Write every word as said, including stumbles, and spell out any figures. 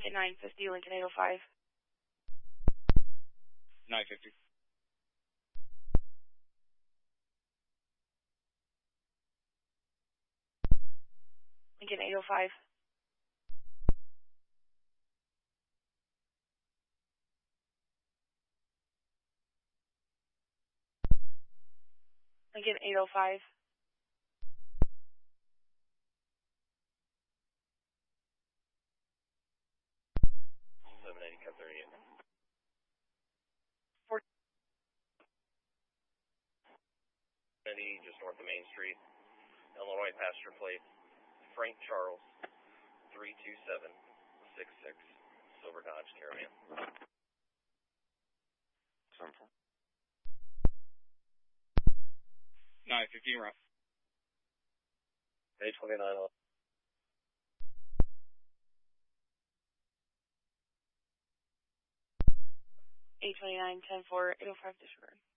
Lincoln nine fifty, Lincoln eight oh five. nine fifty. Lincoln eight oh five. Lincoln eight oh five. seven eighty, cut thirty-eight. Four. Just north of Main Street. Illinois passenger plate. Frank Charles. three two seven six six. Silver Dodge Caravan. Simple. nine fifteen rough. A twenty-nine. eight twenty-nine, ten four, eight oh five disregard.